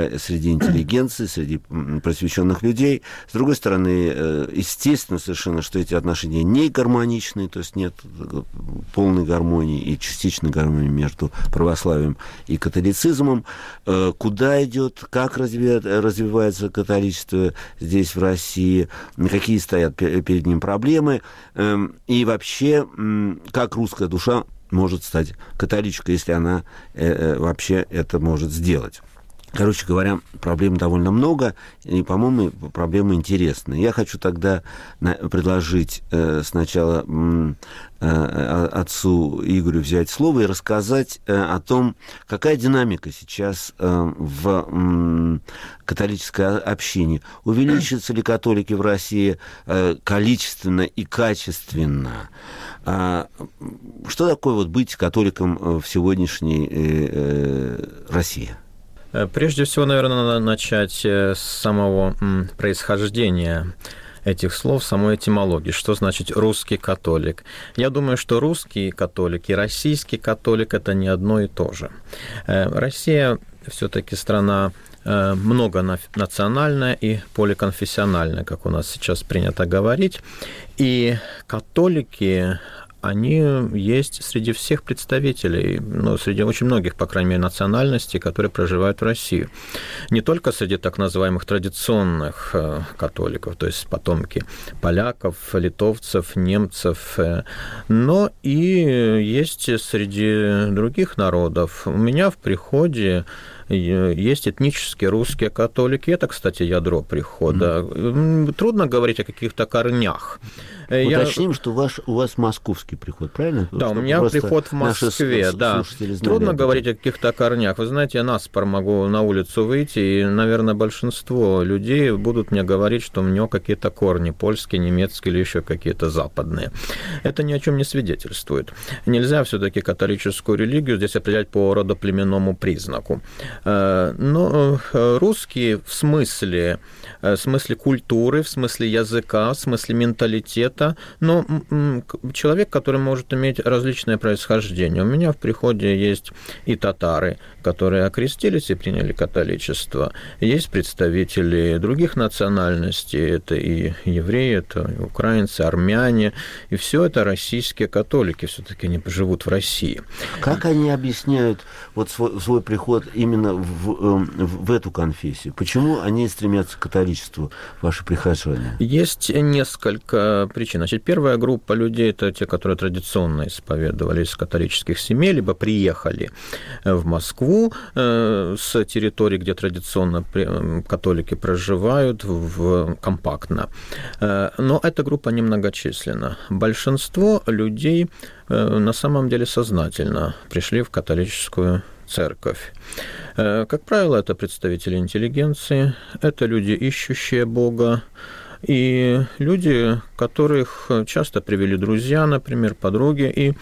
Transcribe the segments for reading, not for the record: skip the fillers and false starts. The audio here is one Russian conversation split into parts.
среди интеллигенции, среди просвещенных людей. С другой стороны, естественно совершенно, что эти отношения не гармоничны, то есть нет полной гармонии и частичной гармонии между православием и католицизмом. Куда идет, как развивается католичество здесь, в России, какие стоят перед ним проблемы, и вообще, как русская душа может стать католичкой, если она вообще это может сделать. Короче говоря, проблем довольно много, и, по-моему, проблемы интересные. Я хочу тогда предложить сначала отцу Игорю взять слово и рассказать о том, какая динамика сейчас в католической общине. Увеличатся ли католики в России количественно и качественно? Что такое вот быть католиком в сегодняшней России? Прежде всего, наверное, надо начать с самого происхождения этих слов, самой этимологии. Что значит русский католик? Я думаю, что русский католик и российский католик – это не одно и то же. Россия все-таки страна многонациональная и поликонфессиональная, как у нас сейчас принято говорить. И католики, они есть среди всех представителей, среди очень многих, по крайней мере, национальностей, которые проживают в России. Не только среди так называемых традиционных католиков, то есть потомки поляков, литовцев, немцев, но и есть среди других народов. У меня в приходе есть этнические русские католики. Это, кстати, ядро прихода. Трудно говорить о каких-то корнях. Уточним, что у вас московский приход, правильно? Да, у меня приход в Москве, да. Трудно говорить о каких-то корнях. Вы знаете, я наспор могу на улицу выйти, и, наверное, большинство людей будут мне говорить, что у него какие-то корни польские, немецкие или еще какие-то западные. Это ни о чем не свидетельствует. Нельзя все-таки католическую религию здесь определять по родоплеменному признаку. Но русские в смысле культуры, в смысле языка, в смысле менталитета, но человек, который может иметь различное происхождение. У меня в приходе есть и татары, которые окрестились и приняли католичество. Есть представители других национальностей, это и евреи, это и украинцы, армяне, и все это российские католики, все-таки они живут в России. Как они объясняют вот свой приход именно в эту конфессию? Почему они стремятся к католичеству, ваши прихожане? Есть несколько причин. Значит, первая группа людей – это те, которые традиционно исповедовались из католических семей, либо приехали в Москву с территории, где традиционно католики проживают, компактно. Но эта группа немногочисленна. Большинство людей на самом деле сознательно пришли в католическую церковь. Как правило, это представители интеллигенции, это люди, ищущие Бога, и люди, которых часто привели друзья, например, подруги, и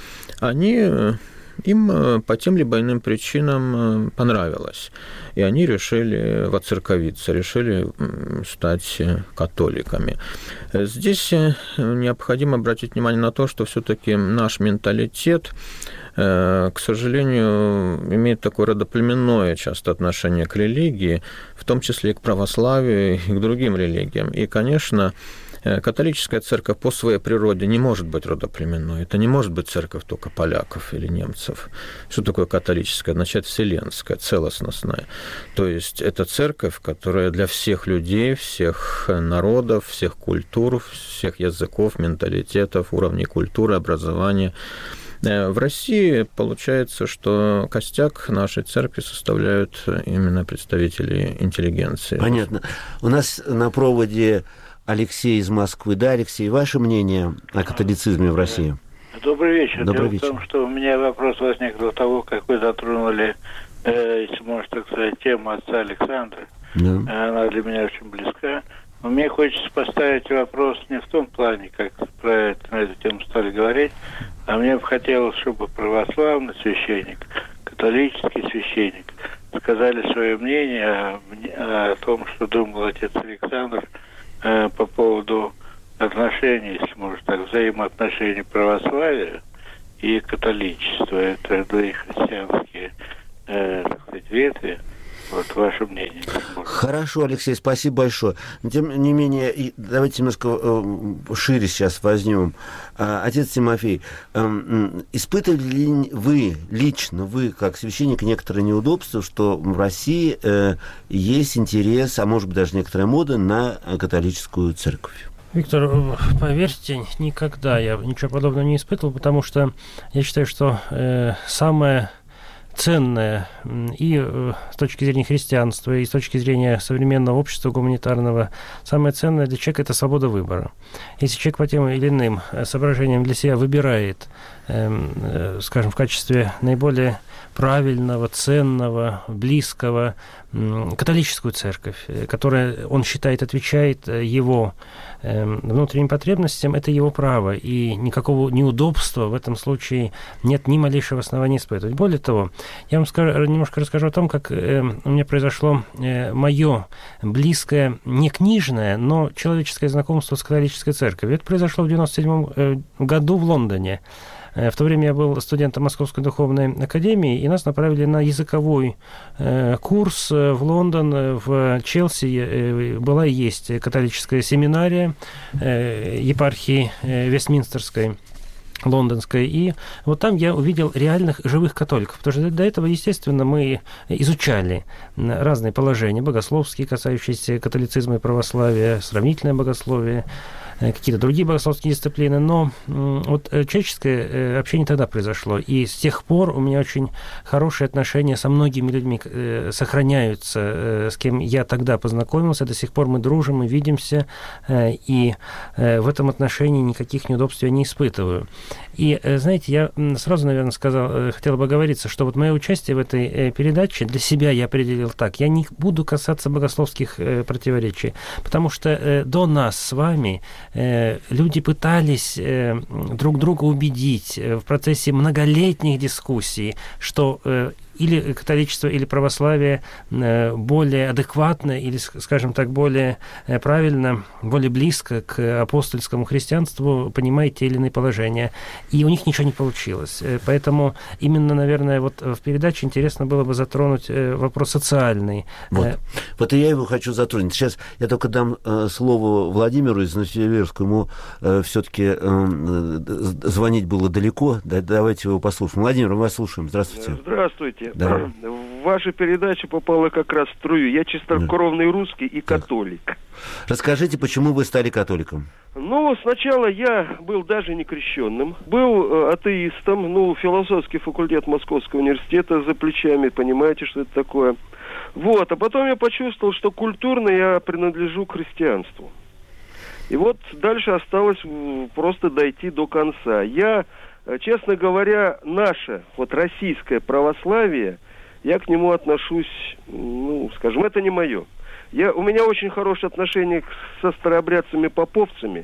им по тем либо иным причинам понравилось. И они решили воцерковиться, решили стать католиками. Здесь необходимо обратить внимание на то, что все-таки наш менталитет, к сожалению, имеет такое родоплеменное часто отношение к религии, в том числе и к православию, и к другим религиям. И, конечно, католическая церковь по своей природе не может быть родоплеменной. Это не может быть церковь только поляков или немцев. Что такое католическая? Означает вселенская, целостностная. То есть это церковь, которая для всех людей, всех народов, всех культур, всех языков, менталитетов, уровней культуры, образования. В России получается, что костяк нашей церкви составляют именно представители интеллигенции. Понятно. У нас на проводе Алексей из Москвы. Да, Алексей, ваше мнение о католицизме в России? Добрый вечер. Добрый вечер. Дело в том, что у меня вопрос возник до того, как вы затронули, если можно так сказать, тему отца Александра. Да. Она для меня очень близка. Но мне хочется поставить вопрос не в том плане, как на эту тему стали говорить, а мне бы хотелось, чтобы православный священник, католический священник сказали свое мнение о том, что думал отец Александр по поводу отношений, если можно так, взаимоотношений православия и католичества. Это две христианские, так сказать, ветви. Вот ваше мнение. Хорошо, Алексей, спасибо большое. Тем не менее, давайте немножко шире сейчас возьмем. Отец Тимофей, испытывали ли вы, лично вы, как священник, некоторые неудобства, что в России есть интерес, а может быть даже некоторая мода на католическую церковь? Виктор, поверьте, никогда я ничего подобного не испытывал, потому что я считаю, что самое ценное и с точки зрения христианства, и с точки зрения современного общества гуманитарного, самое ценное для человека – это свобода выбора. Если человек по тем или иным соображениям для себя выбирает, скажем, в качестве наиболее правильного, ценного, близкого католическую церковь, которая, он считает, отвечает его внутренним потребностям, это его право, и никакого неудобства в этом случае нет ни малейшего основания испытывать. Более того, я вам немножко расскажу о том, как у меня произошло мое близкое, не книжное, но человеческое знакомство с католической церковью. Это произошло в 1997 году в Лондоне. В то время я был студентом Московской духовной академии, и нас направили на языковой курс в Лондон, в Челси. Была и есть католическая семинария епархии Вестминстерской, лондонской, и вот там я увидел реальных живых католиков, потому что до этого, естественно, мы изучали разные положения богословские, касающиеся католицизма и православия, сравнительное богословие, какие-то другие богословские дисциплины, но вот человеческое общение тогда произошло, и с тех пор у меня очень хорошие отношения со многими людьми сохраняются, с кем я тогда познакомился, до сих пор мы дружим, мы видимся, и в этом отношении никаких неудобств я не испытываю. И, знаете, я сразу, наверное, хотел бы оговориться, что вот мое участие в этой передаче для себя я определил так. Я не буду касаться богословских противоречий, потому что до нас с вами люди пытались друг друга убедить в процессе многолетних дискуссий, что или католичество, или православие более адекватно, или, скажем так, более правильно, более близко к апостольскому христианству понимает те или иные положения. И у них ничего не получилось. Поэтому именно, наверное, вот в передаче интересно было бы затронуть вопрос социальный. Вот и я его хочу затронуть. Сейчас я только дам слово Владимиру из Новосибирска. Ему все-таки звонить было далеко. Давайте его послушаем. Владимир, мы вас слушаем. Здравствуйте. Здравствуйте. Да. Ваша передача попала как раз в струю. Я чистокровный русский и католик. Расскажите, почему вы стали католиком? Ну, сначала я был даже не крещенным. Был атеистом. Философский факультет Московского университета за плечами. Понимаете, что это такое? Вот. А потом я почувствовал, что культурно я принадлежу к христианству. И вот дальше осталось просто дойти до конца. Честно говоря, наше российское православие, я к нему отношусь, скажем, это не мое. У меня очень хорошие отношения со старообрядцами-поповцами,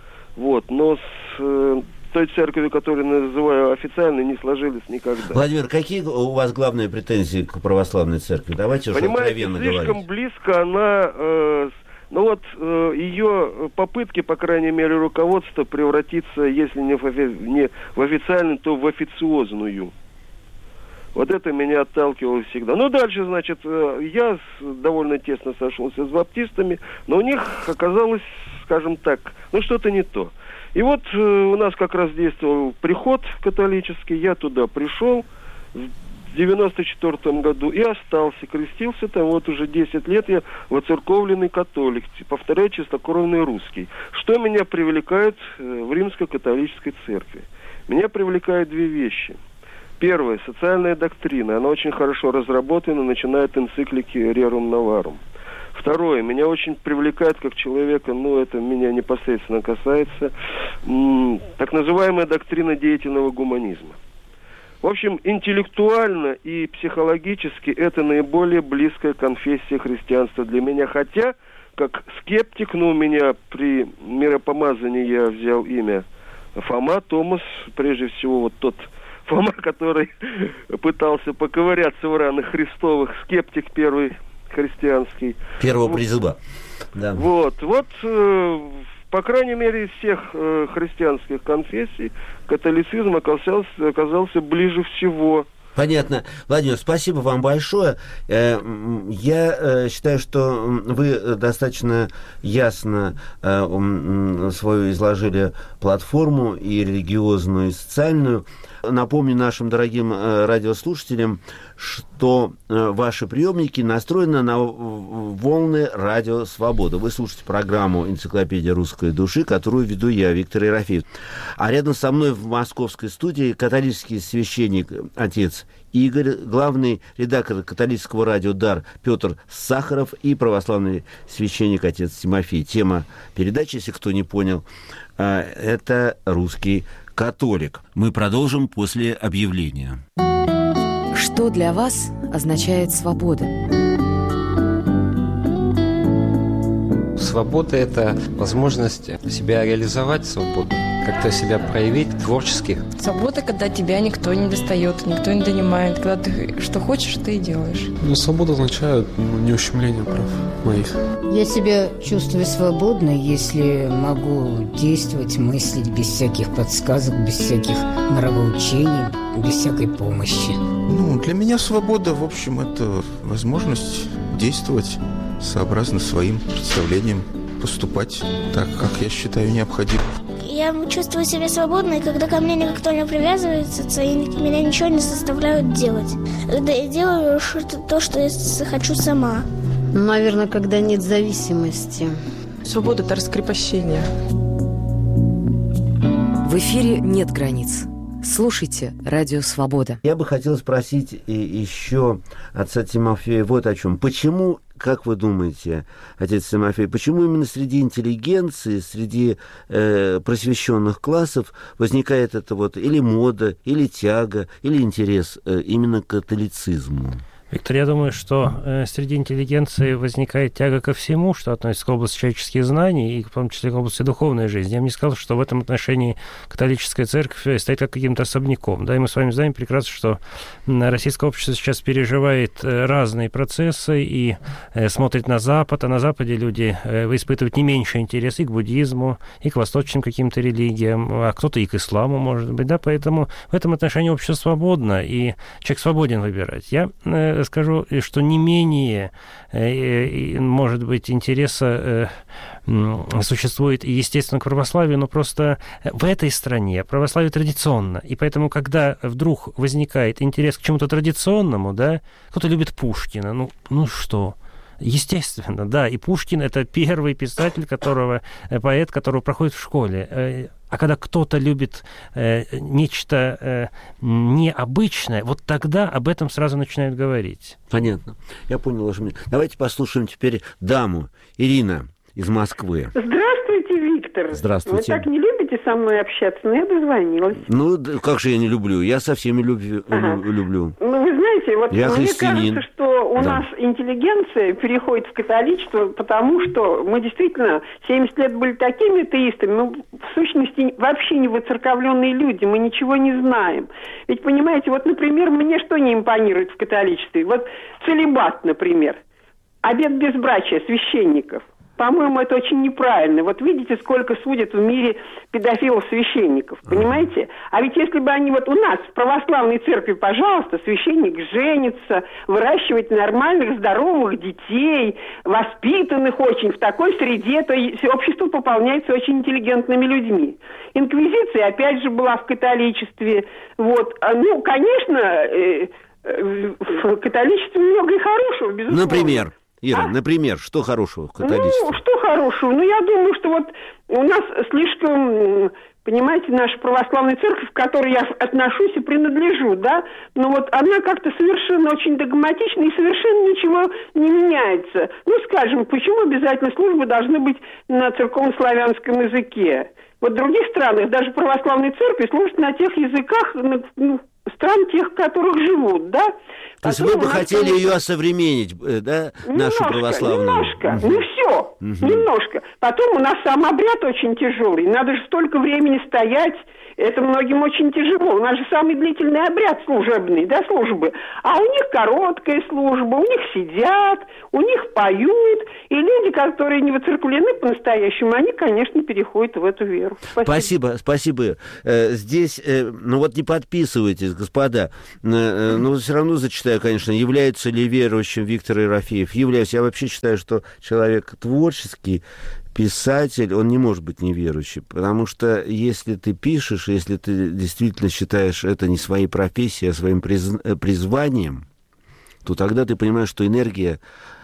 но с той церковью, которую называю официальной, не сложились никогда. Владимир, какие у вас главные претензии к православной церкви? Давайте уже откровенно говорить. Слишком близко она... ее попытки, по крайней мере, руководства превратиться, если не в официальную, то в официозную. Вот это меня отталкивало всегда. Дальше, значит, я довольно тесно сошелся с баптистами, но у них оказалось, скажем так, что-то не то. И вот у нас как раз действовал приход католический, я туда пришел в 1994 году и остался, крестился там, уже 10 лет я воцерковленный католик, повторяю, чистокровный русский. Что меня привлекает в римско-католической церкви? Меня привлекают две вещи. Первое, социальная доктрина, она очень хорошо разработана, начиная от энциклики Rerum Novarum. Второе, меня очень привлекает как человека, это меня непосредственно касается, так называемая доктрина деятельного гуманизма. В общем, интеллектуально и психологически это наиболее близкая конфессия христианства для меня. Хотя, как скептик, у меня при миропомазании я взял имя Фома, Томас, прежде всего тот Фома, который пытался поковыряться в ранах Христовых, скептик первый христианский. Первого призыва. Да. По крайней мере, из всех христианских конфессий католицизм оказался ближе всего Понятно. Владимир, спасибо вам большое. Я считаю, что вы достаточно ясно свою изложили платформу и религиозную, и социальную. Напомню нашим дорогим радиослушателям, что ваши приемники настроены на волны Радио Свобода. Вы слушаете программу «Энциклопедия русской души», которую веду я, Виктор Ерофеев. А рядом со мной в московской студии католический священник отец Игорь, главный редактор католического радио «Дар» Петр Сахаров и православный священник отец Тимофей. Тема передачи, если кто не понял, это русский католик. Мы продолжим после объявления. Что для вас означает свобода? Свобода – это возможность себя реализовать свободно, как-то себя проявить творчески. Свобода, когда тебя никто не достает, никто не донимает, когда ты что хочешь, ты и делаешь. Свобода означает не ущемление прав моих. Я себя чувствую свободной, если могу действовать, мыслить без всяких подсказок, без всяких нравоучений, без всякой помощи. Для меня свобода, в общем, это возможность действовать сообразно своим представлениям, поступать так, как я считаю необходимым. Я чувствую себя свободной, когда ко мне никто не привязывается, и меня ничего не заставляют делать. Когда я делаю то, что я хочу сама. Наверное, когда нет зависимости. Свобода – это раскрепощение. В эфире нет границ. Слушайте «Радио Свобода». Я бы хотел спросить еще отца Тимофея вот о чем. Почему, как вы думаете, отец Тимофей, почему именно среди интеллигенции, среди просвещенных классов возникает это или мода, или тяга, или интерес именно к католицизму? Виктор, я думаю, что среди интеллигенции возникает тяга ко всему, что относится к области человеческих знаний, и в том числе к области духовной жизни. Я бы не сказал, что в этом отношении католическая церковь стоит как каким-то особняком. Да, и мы с вами знаем прекрасно, что российское общество сейчас переживает разные процессы и смотрит на Запад, а на Западе люди испытывают не меньший интерес и к буддизму, и к восточным каким-то религиям, а кто-то и к исламу, может быть. Да, поэтому в этом отношении общество свободно, и человек свободен выбирать. Я скажу, что не менее, может быть, интереса существует, естественно, к православию, но просто в этой стране православие традиционно. И поэтому, когда вдруг возникает интерес к чему-то традиционному, да, кто-то любит Пушкина, ну что... Естественно, да, и Пушкин – это первый писатель, поэт, которого проходит в школе. А когда кто-то любит нечто необычное, вот тогда об этом сразу начинают говорить. Понятно. Я понял ваше мнение. Давайте послушаем теперь даму. Ирина из Москвы. Здравствуйте, Виктор. Здравствуйте. Вы так не любите со мной общаться, но я дозвонилась. Как же я не люблю? Я со всеми люблю. Вы знаете, я мне христианин. кажется, что у нас интеллигенция переходит в католичество, потому что мы действительно 70 лет были такими атеистами, мы в сущности вообще не воцерковленные люди, мы ничего не знаем. Ведь, понимаете, например, мне что не импонирует в католичестве? Целибат, например, обет безбрачия священников. По-моему, это очень неправильно. Видите, сколько судят в мире педофилов-священников, понимаете? А ведь если бы они у нас в православной церкви, пожалуйста, священник женится, выращивает нормальных, здоровых детей, воспитанных очень, в такой среде, то общество пополняется очень интеллигентными людьми. Инквизиция, опять же, была в католичестве. Конечно, в католичестве много и хорошего, безусловно. Например? Ира, например, что хорошего в католичестве? Что хорошего? Я думаю, что у нас слишком, понимаете, наша православная церковь, к которой я отношусь и принадлежу, да, но она как-то совершенно очень догматична и совершенно ничего не меняется. Скажем, почему обязательно службы должны быть на церковно-славянском языке? В других странах даже православные церкви служат на тех языках, стран тех, в которых живут, да? То есть вы бы хотели ее осовременить, да, нашу православную? Немножко, не все. Немножко. Потом у нас сам обряд очень тяжелый. Надо же столько времени стоять. Это многим очень тяжело. У нас же самый длительный обряд служебный, да, службы. А у них короткая служба, у них сидят, у них поют. И люди, которые не воцерквлены по-настоящему, они, конечно, переходят в эту веру. Спасибо. Здесь, не подписывайтесь, господа. Но все равно зачитаю, конечно, является ли верующим Виктор Ерофеев. Являюсь. Я вообще считаю, что человек творческий, писатель, он не может быть неверующим, потому что если ты пишешь, если ты действительно считаешь это не своей профессией, а своим призванием, то тогда ты понимаешь, что энергия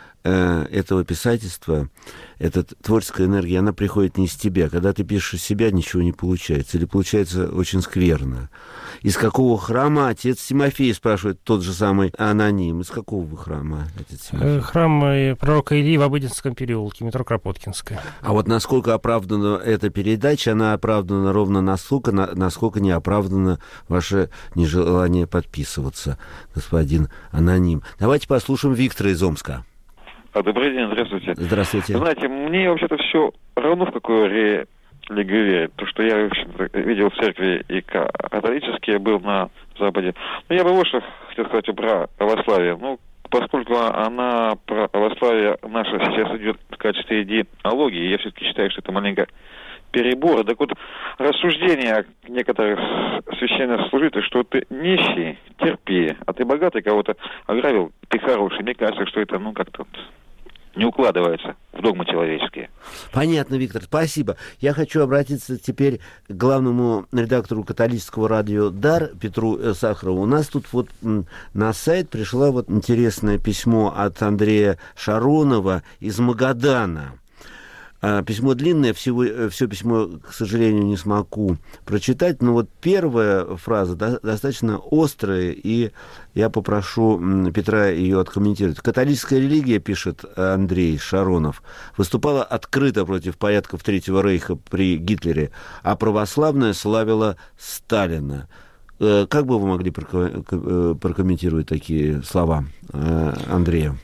этого писательства, эта творческая энергия, она приходит не из тебя. Когда ты пишешь из себя, ничего не получается. Или получается очень скверно. Из какого храма отец Тимофей, спрашивает тот же самый аноним. Из какого вы храма, отец Тимофей? Храм пророка Ильи в Обыденском переулке, метро Кропоткинская. А вот насколько оправдана эта передача, она оправдана ровно настолько, насколько не оправдано ваше нежелание подписываться, господин аноним. Давайте послушаем Виктора из Омска. Добрый день, здравствуйте. Здравствуйте. Знаете, мне вообще-то все равно, в какую религию верить. То, что я видел в церкви и католические, был на Западе. Но я бы вот что хотел сказать про православие. Поскольку она, православие наше сейчас идет в качестве идеологии, я все-таки считаю, что это маленько перебор. Так вот, рассуждения некоторых священнослужителей, что ты нищий, терпи, а ты богатый, кого-то ограбил, ты хороший. Мне кажется, что это, как-то не укладывается в догмы человеческие. Понятно, Виктор, спасибо. Я хочу обратиться теперь к главному редактору католического радио «Дар» Петру Сахарову. У нас тут на сайт пришло интересное письмо от Андрея Шаронова из Магадана. Письмо длинное, все письмо, к сожалению, не смогу прочитать, но первая фраза достаточно острая, и я попрошу Петра ее откомментировать. Католическая религия, пишет Андрей Шаронов, выступала открыто против порядков Третьего Рейха при Гитлере, а православная славила Сталина. Как бы вы могли прокомментировать такие слова Андрея?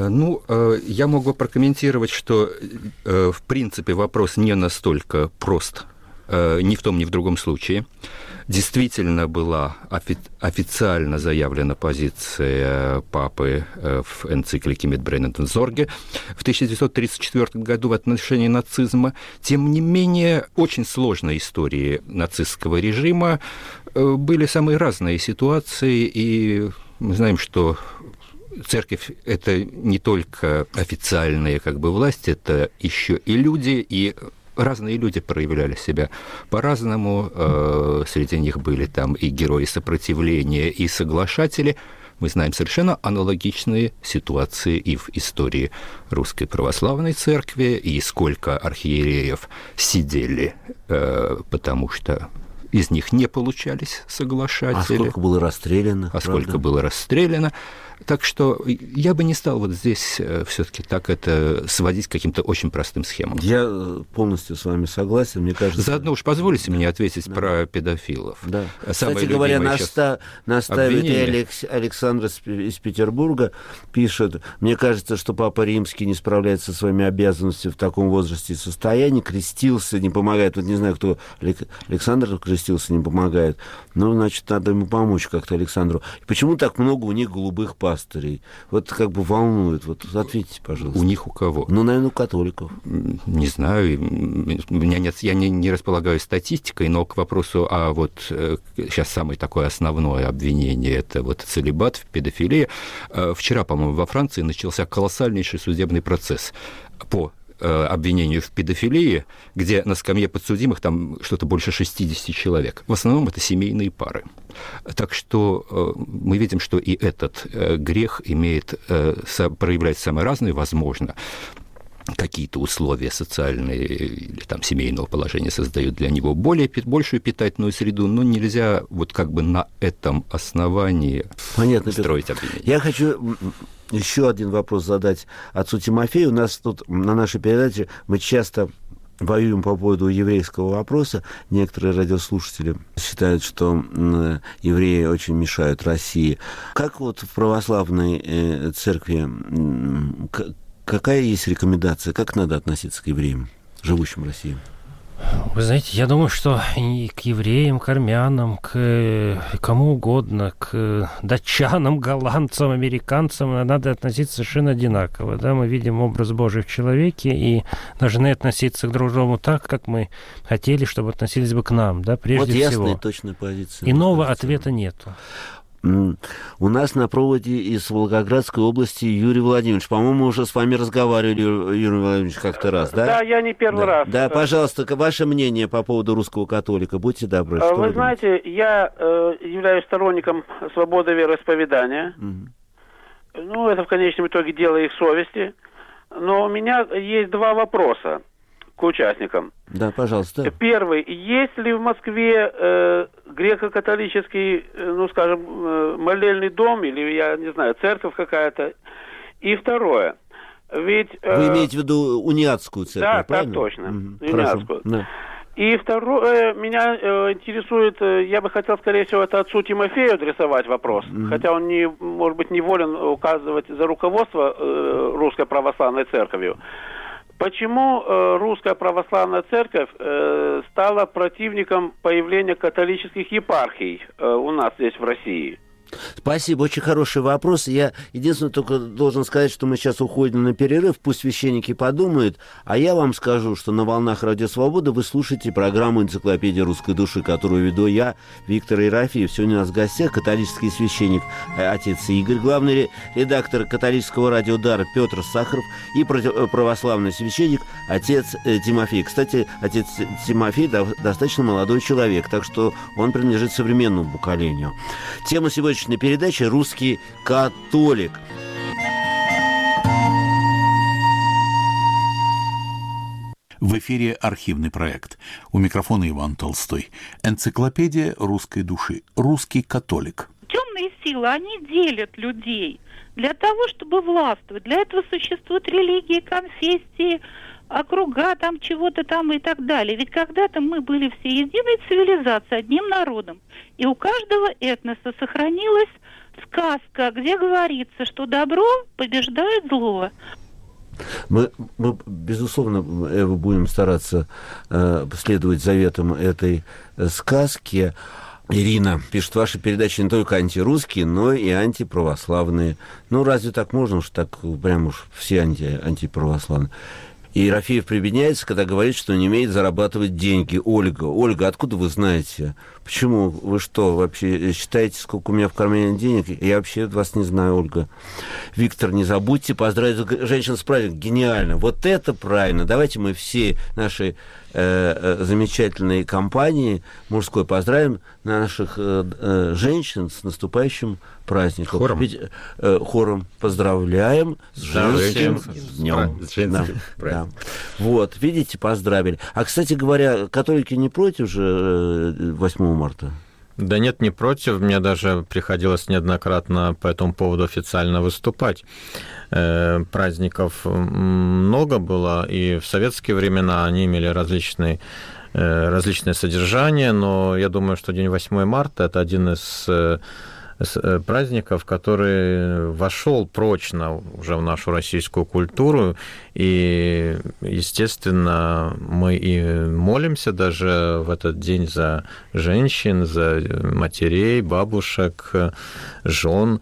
Я мог бы прокомментировать, что, в принципе, вопрос не настолько прост ни в том, ни в другом случае. Действительно была официально заявлена позиция папы в энциклике «Mit brennendem Sorge» в 1934 году в отношении нацизма. Тем не менее, очень сложной истории нацистского режима были самые разные ситуации, и мы знаем, что церковь – это не только официальная власть, это еще и люди, и разные люди проявляли себя по-разному. Среди них были там и герои сопротивления, и соглашатели. Мы знаем совершенно аналогичные ситуации и в истории Русской Православной Церкви, и сколько архиереев сидели, потому что из них не получались соглашатели. А сколько было расстреляно? Сколько было расстреляно. Так что я бы не стал здесь все-таки так это сводить к каким-то очень простым схемам. Я полностью с вами согласен, мне кажется. Заодно уж позволите мне ответить про педофилов. Да. Кстати говоря, настаивает Александр из Петербурга, пишет: мне кажется, что Папа Римский не справляется со своими обязанностями в таком возрасте и состоянии, крестился, не помогает. Не знаю, кто Александр крестился, не помогает. Значит, надо ему помочь как-то Александру. Почему так много у них голубых пастырей? Волнует. Ответьте, пожалуйста. У них у кого? Наверное, у католиков. Не знаю. Я не располагаю статистикой, но к вопросу, сейчас самое такое основное обвинение, это целибат в педофилии. Вчера, по-моему, во Франции начался колоссальнейший судебный процесс по обвинению в педофилии, где на скамье подсудимых там что-то больше 60 человек. В основном это семейные пары. Так что мы видим, что и этот грех проявляет самые разные, возможно, какие-то условия социальные или семейного положения создают для него большую питательную среду, но нельзя на этом основании строить обвинение. Я хочу еще один вопрос задать отцу Тимофею. У нас тут на нашей передаче мы часто воюем по поводу еврейского вопроса. Некоторые радиослушатели считают, что евреи очень мешают России. Как в православной церкви, какая есть рекомендация, как надо относиться к евреям, живущим в России? Вы знаете, я думаю, что и к евреям, к армянам, к кому угодно, к датчанам, голландцам, американцам надо относиться совершенно одинаково. Да? Мы видим образ Божий в человеке и должны относиться друг к другу так, как мы хотели, чтобы относились бы к нам, да, прежде всего. Вот ясная и точная позиция. Иного ответа нету. У нас на проводе из Волгоградской области Юрий Владимирович. По-моему, уже с вами разговаривали, Юрий Владимирович, как-то раз, да? Да, я не первый раз. Да, пожалуйста, ваше мнение по поводу русского католика. Будьте добры. Вы знаете, я являюсь сторонником свободы вероисповедания. Ну, это в конечном итоге дело их совести. Но у меня есть два вопроса к участникам. Да, пожалуйста. Первый. Есть ли в Москве греко-католический, ну, скажем, молельный дом или, я не знаю, церковь какая-то? И второе. Ведь... Вы имеете в виду униатскую церковь, да, правильно? Да, точно. Униатскую. Да. И второе, меня интересует, я бы хотел, скорее всего, это отцу Тимофею адресовать вопрос, хотя он, может быть, не волен указывать за руководство Русской Православной Церковью. Почему Русская Православная Церковь стала противником появления католических епархий у нас здесь в России? Спасибо, очень хороший вопрос. Я единственное только должен сказать, что мы сейчас уходим на перерыв, пусть священники подумают, а я вам скажу, что на волнах Радио Свобода вы слушаете программу «Энциклопедия русской души», которую веду я, Виктор Ерофеев. Сегодня у нас в гостях католический священник отец Игорь, главный редактор католического радио «Дар» Петр Сахаров и православный священник отец Тимофей. Кстати, отец Тимофей достаточно молодой человек, так что он принадлежит современному поколению. Тема сегодняшней передачи «Русский католик». В эфире архивный проект. У микрофона Иван Толстой. Энциклопедия русской души. Русский католик. Темные силы, они делят людей для того, чтобы властвовать. Для этого существуют религии, конфессии, округа, там чего-то там и так далее. Ведь когда-то мы были все единой цивилизацией, одним народом. И у каждого этноса сохранилась сказка, где говорится, что добро побеждает зло. Мы безусловно, Эва, будем стараться следовать заветам этой сказки. Ирина пишет, ваши передачи не только антирусские, но и антиправославные. Ну, разве так можно, что так прям уж все антиправославные? И Ерофеев прибедняется, когда говорит, что не умеет зарабатывать деньги. Ольга, откуда вы знаете? Почему? Вы что, вообще считаете, сколько у меня в кармане денег? Я вообще вас не знаю, Ольга. Виктор, не забудьте поздравить женщин с праздником. Гениально. Вот это правильно. Давайте мы все наши замечательной компании мужской поздравим наших женщин с наступающим праздником. Хором. Ведь, хором поздравляем с женским днем. Да. Вот, видите, поздравили. А, кстати говоря, католики не против же 8 марта? Да нет, не против. Мне даже приходилось неоднократно по этому поводу официально выступать. Праздников много было, и в советские времена они имели различные содержания, но я думаю, что день 8 марта – это один из праздников, который вошел прочно уже в нашу российскую культуру, и, естественно, мы и молимся даже в этот день за женщин, за матерей, бабушек, жен,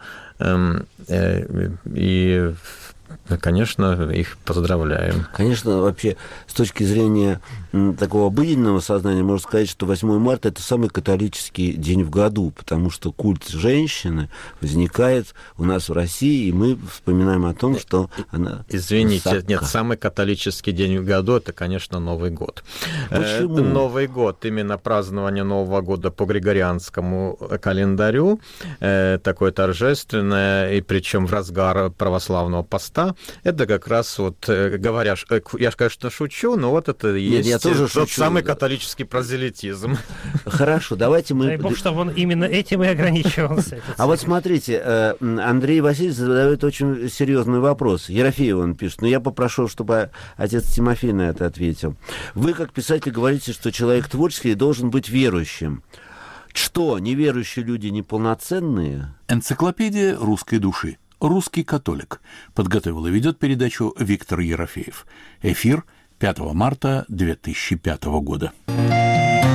и, конечно, их поздравляем. Конечно, вообще, с точки зрения такого обыденного сознания, можно сказать, что 8 марта – это самый католический день в году, потому что культ женщины возникает у нас в России, и мы вспоминаем о том, что она... Извините, нет, самый католический день в году – это, конечно, Новый год. Почему? Новый год, именно празднование Нового года по григорианскому календарю, такое торжественное, и причем в разгар православного поста, это как раз вот, говоря, я, конечно, шучу, но вот это и есть тот самый католический прозелитизм. Хорошо, давайте мы... Дай бог, чтобы он именно этим и ограничивался. А вот смотрите, Андрей Васильевич задает очень серьезный вопрос. Ерофеев он пишет, но я попрошу, чтобы отец Тимофей на это ответил. Вы, как писатель, говорите, что человек творческий должен быть верующим. Что, неверующие люди неполноценные? Энциклопедия русской души. «Русский католик». Подготовил и ведет передачу Виктор Ерофеев. Эфир 5 марта 2005 года.